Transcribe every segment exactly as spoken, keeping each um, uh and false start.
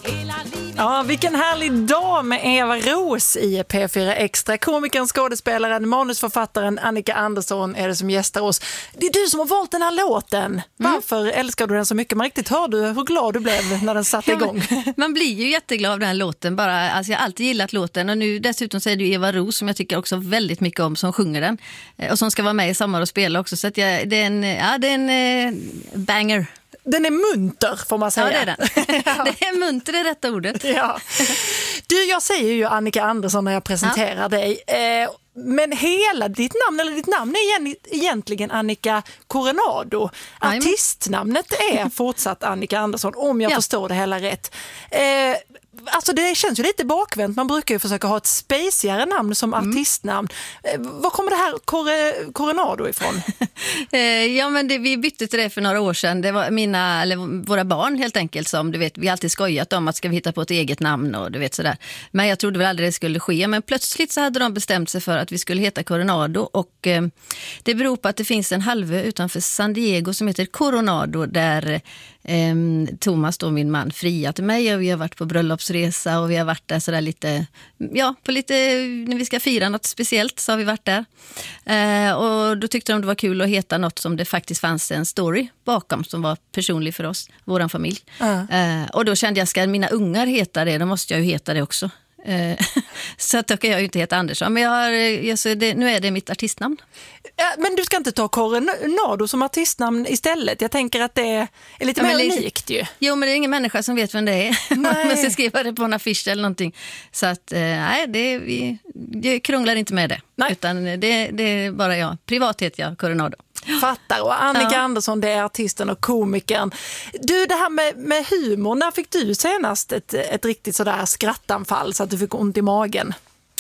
Ja, vilken härlig dag med Eva Ros i P fyra Extra. Komikern, skådespelaren, manusförfattaren Annika Andersson är det som gästar oss. Det är du som har valt den här låten. Varför mm. älskar du den så mycket? Man riktigt hör du hur glad du blev när den satte ja, igång. Man blir ju jätteglad av den här låten. Bara, alltså jag har alltid gillat låten och nu dessutom så är det ju Eva Ros som jag tycker också väldigt mycket om som sjunger den. Och som ska vara med i Sommar och spela också. Så att jag, det är en, ja, det är en eh, banger. Den är munter får man säga. Ja, det är den. Ja. Det är munter, det är rätta ordet. Ja. Du, jag säger ju Annika Andersson när jag presenterar ja. dig. Eh, men hela ditt namn, eller ditt namn är egentligen Annika Coronado. Artistnamnet är fortsatt Annika Andersson, om jag ja. förstår det hela rätt. Eh, Alltså det känns ju lite bakvänt. Man brukar ju försöka ha ett spacigare namn som artistnamn. Mm. Var kommer det här Cor- Coronado ifrån? ja, men det, vi bytte till det för några år sedan. Det var mina, eller våra barn helt enkelt som, du vet, vi har alltid skojat om att ska vi hitta på ett eget namn och du vet sådär. Men jag trodde väl aldrig det skulle ske. Men plötsligt så hade de bestämt sig för att vi skulle heta Coronado och eh, det beror på att det finns en halvö utanför San Diego som heter Coronado där eh, Thomas då, min man, friat till mig och vi har varit på bröllopsresa och vi har varit där sådär lite, ja, på lite, när vi ska fira något speciellt så har vi varit där. Eh, och då tyckte de det var kul att heta något som det faktiskt fanns en story bakom som var personlig för oss, våran familj. Uh. Eh, och då kände jag, ska mina ungar heta det, då måste jag ju heta det också. Så att då kan jag ju inte heta Andersson. Men jag har, jag, så det, nu är det mitt artistnamn. Ja, men du ska inte ta Coronado som artistnamn istället. Jag tänker att det är lite ja, mer lite, unikt ju. Jo, men det är ingen människa som vet vem det är. Man ska skriva det på en affisch eller någonting. Så att, nej, det, vi, jag krånglar inte med det. Nej. Utan det, det är bara jag. Privat heter jag Coronado. Fattar. Och Annika ja. Andersson, det är artisten och komikern. Du, det här med, med humor, när fick du senast ett, ett riktigt sådär skrattanfall så att du fick ont i magen?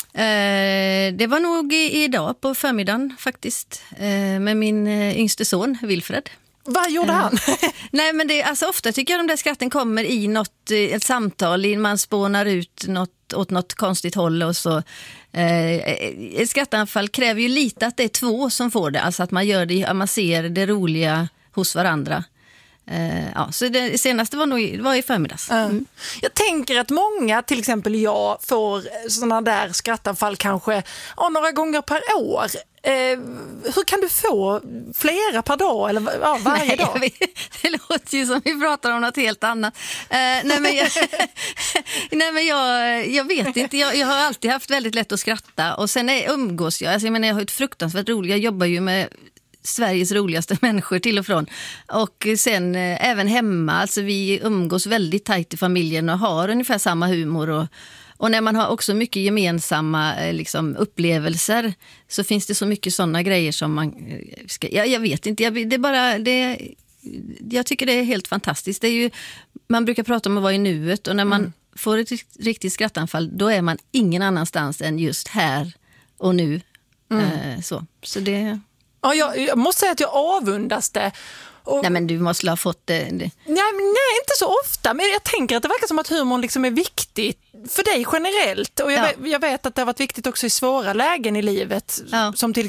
Eh, det var nog i, idag på förmiddagen faktiskt eh, med min eh, yngste son Wilfred. Vad gjorde han? Nej, men det, alltså, ofta tycker jag de där skratten kommer i något, ett samtal, man spånar ut något, åt något konstigt håll och så. Eh, ett skrattanfall kräver ju lite att det är två som får det, alltså att man gör det, man ser det roliga hos varandra. Uh, ja, så det senaste var nog det var i förmiddags. Mm. Jag tänker att många, till exempel jag, får sådana där skrattanfall kanske ja, några gånger per år. Uh, hur kan du få flera per dag eller ja, varje nej, dag? Vet, det låter ju som vi pratar om något helt annat. Uh, nej, men jag, nej, men jag, jag vet inte. Jag, jag har alltid haft väldigt lätt att skratta och sen är, umgås jag. Alltså, jag menar, jag har ett fruktansvärt roligt. Jag jobbar ju med Sveriges roligaste människor till och från. Och sen eh, även hemma, alltså vi umgås väldigt tajt i familjen och har ungefär samma humor. Och, och när man har också mycket gemensamma eh, liksom, upplevelser så finns det så mycket sådana grejer som man eh, ska... Ja, jag vet inte, jag, det är bara... Det, jag tycker det är helt fantastiskt. Det är ju, man brukar prata om att vara i nuet och när man mm. får ett riktigt skrattanfall då är man ingen annanstans än just här och nu. Mm. Eh, så. så det... Ja, jag, jag måste säga att jag avundas det. Och, nej, men du måste ha fått det. det. Nej, nej, inte så ofta. Men jag tänker att det verkar som att humorn liksom är viktig för dig generellt. Och jag, ja. vet, jag vet att det har varit viktigt också i svåra lägen i livet. Ja. Som till